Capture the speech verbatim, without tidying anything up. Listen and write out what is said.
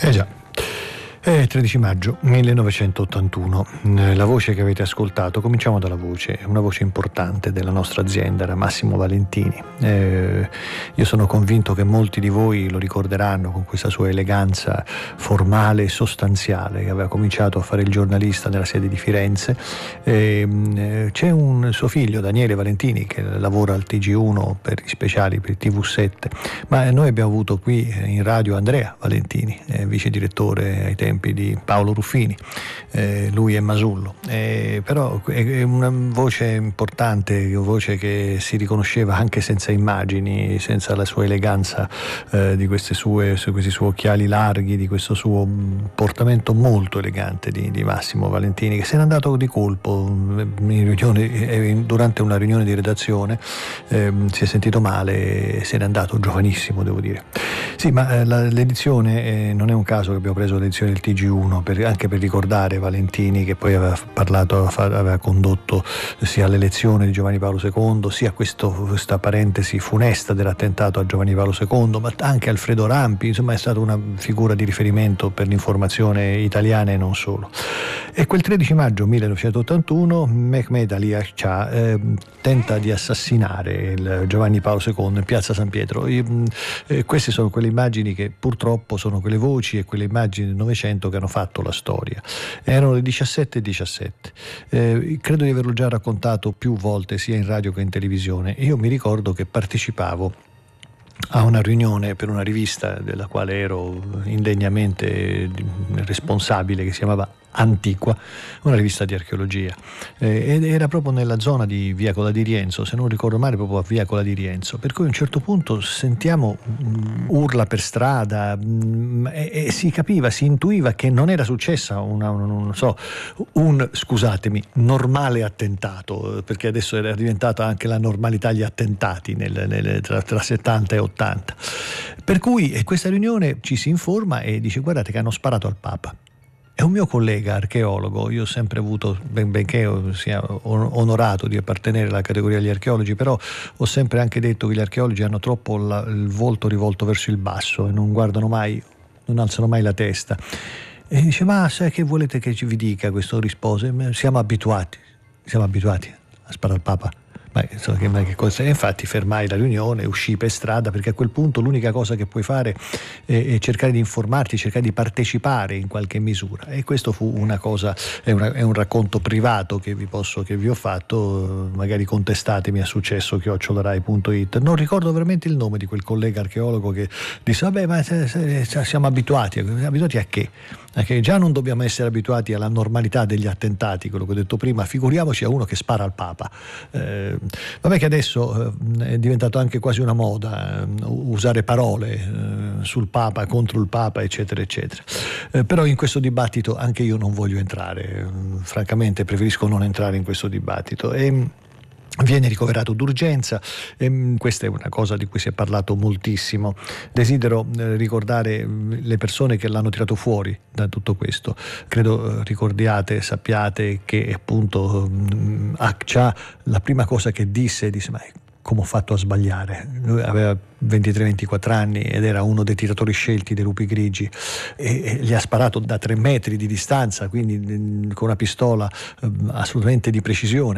Eh già. È tredici maggio millenovecentottantuno. La voce che avete ascoltato, cominciamo dalla voce, una voce importante della nostra azienda, era Massimo Valentini. Eh, io sono convinto che molti di voi lo ricorderanno con questa sua eleganza formale e sostanziale, che aveva cominciato a fare il giornalista nella sede di Firenze. Eh, c'è un suo figlio, Daniele Valentini, che lavora al T G uno per i speciali, per il T V sette, ma noi abbiamo avuto qui in radio Andrea Valentini, eh, vice direttore ai tempi di Paolo Ruffini, eh, lui è Masullo, eh, però è una voce importante, una voce che si riconosceva anche senza immagini, senza la sua eleganza, eh, di queste sue, su questi suoi occhiali larghi, di questo suo portamento molto elegante di, di Massimo Valentini, che se n'è andato di colpo in riunione, durante una riunione di redazione, eh, si è sentito male e se n'è andato giovanissimo, devo dire. Sì, ma eh, la, l'edizione, eh, non è un caso che abbiamo preso l'edizione del T G uno per, anche per ricordare Valentini, che poi aveva parlato, aveva condotto sia all'elezione di Giovanni Paolo secondo, sia questo, questa parentesi funesta dell'attentato a Giovanni Paolo secondo, ma anche Alfredo Rampi. Insomma, è stata una figura di riferimento per l'informazione italiana e non solo. E quel tredici maggio millenovecentottantuno Mehmet Ali Agca eh, tenta di assassinare il Giovanni Paolo secondo in piazza San Pietro. E, eh, queste sono quelle immagini che purtroppo sono quelle voci e quelle immagini del Novecento che hanno fatto la storia. Erano le diciassette e diciassette. Eh, credo di averlo già raccontato più volte sia in radio che in televisione. Io mi ricordo che partecipavo a una riunione per una rivista della quale ero indegnamente responsabile, che si chiamava Antiqua, una rivista di archeologia, eh, ed era proprio nella zona di Via Cola di Rienzo, se non ricordo male proprio a Via Cola di Rienzo, per cui a un certo punto sentiamo mh, urla per strada, mh, e, e si capiva, si intuiva che non era successa una, un, non so, un, scusatemi, normale attentato, perché adesso era diventata anche la normalità gli attentati nel, nel, tra, tra settanta e ottanta, per cui e questa riunione ci si informa e dice: guardate che hanno sparato al Papa. È un mio collega archeologo, io ho sempre avuto, ben, benché sia onorato di appartenere alla categoria degli archeologi, però ho sempre anche detto che gli archeologi hanno troppo la, il volto rivolto verso il basso e non guardano mai, non alzano mai la testa. E dice: ma sai che volete che ci vi dica? Questo rispose: siamo abituati, siamo abituati a sparare al Papa. Ma insomma, che, che cosa? E infatti fermai la riunione, uscii per strada, perché a quel punto l'unica cosa che puoi fare è, è cercare di informarti, cercare di partecipare in qualche misura. E questo fu una cosa, è, una, è un racconto privato che vi posso, che vi ho fatto, magari contestatemi a successo chiocciola rai punto it. Non ricordo veramente il nome di quel collega archeologo che disse: vabbè, ma se, se, se, siamo abituati, abituati a che? Perché già non dobbiamo essere abituati alla normalità degli attentati, quello che ho detto prima, figuriamoci a uno che spara al Papa. Eh, vabbè che adesso eh, è diventato anche quasi una moda eh, usare parole eh, sul Papa, contro il Papa, eccetera eccetera. Eh, però in questo dibattito anche io non voglio entrare, eh, francamente preferisco non entrare in questo dibattito. E viene ricoverato d'urgenza, e questa è una cosa di cui si è parlato moltissimo. Desidero eh, ricordare le persone che l'hanno tirato fuori da tutto questo. Credo eh, ricordiate, sappiate che appunto Agca, la prima cosa che disse, disse: ma come ho fatto a sbagliare? Lui aveva ventitré ventiquattro anni ed era uno dei tiratori scelti dei lupi grigi, e, e gli ha sparato da tre metri di distanza, quindi con una pistola eh, assolutamente di precisione.